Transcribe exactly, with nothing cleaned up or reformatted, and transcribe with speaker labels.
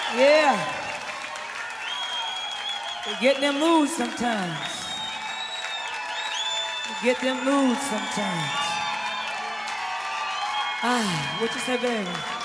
Speaker 1: Yeah. We get them moods sometimes. We get them moods sometimes. Ah, what you say, baby?